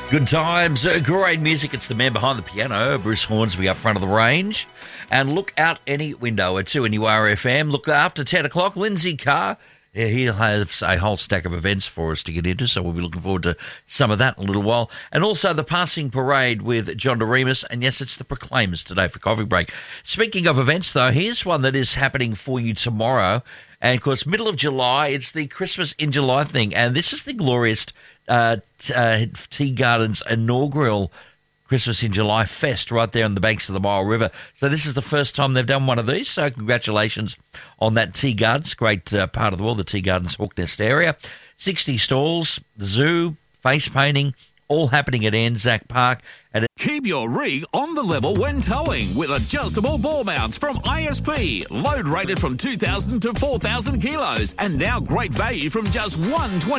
Good times, great music. It's the man behind the piano, Bruce Hornsby, up front of the range. And look out any window at 2NURFM. Look after 10 o'clock, Lindsay Carr. He'll have a whole stack of events for us to get into, so we'll be looking forward to some of that in a little while. And also the passing parade with John DeRemus. And yes, it's the Proclaimers today for Coffee Break. Speaking of events, though, here's one that is happening for you tomorrow. And, of course, middle of July, it's the Christmas in July thing. And this is the glorious Tea Gardens inaugural Christmas in July Fest right there on the banks of the Mile River. So this is the first time they've done one of these. So congratulations on that Tea Gardens. Great part of the world, the Tea Gardens Hawk Nest area. 60 stalls, the zoo, face painting, all happening at Anzac Park. And keep your rig on the level when towing with adjustable ball mounts from ISP. Load rated from 2,000 to 4,000 kilos. And now great value from just $120